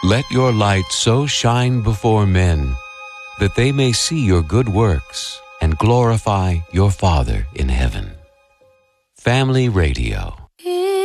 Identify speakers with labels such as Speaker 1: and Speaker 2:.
Speaker 1: Let your light so shine before men that they may see your good works and glorify your Father in heaven. Family Radio.